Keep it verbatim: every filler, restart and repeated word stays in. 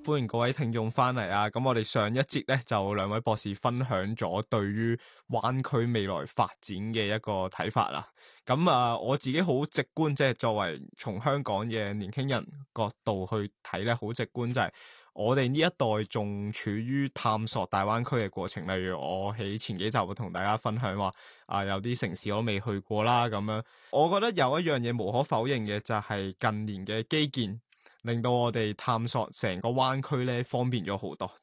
歡迎各位聽眾翻嚟啊！咁我哋上一節咧就兩位博士分享咗對於灣區未來發展嘅一個睇法啦。咁啊，我自己好直觀，即係作為從香港嘅年輕人角度去睇咧，好直觀就係我哋呢一代仲處於探索大灣區嘅過程。例如我喺前幾集會同大家分享話啊，有啲城市我都未去過啦咁樣。我覺得有一樣嘢無可否認嘅就係近年嘅基建，令到我哋探索成個灣區咧方便咗好多，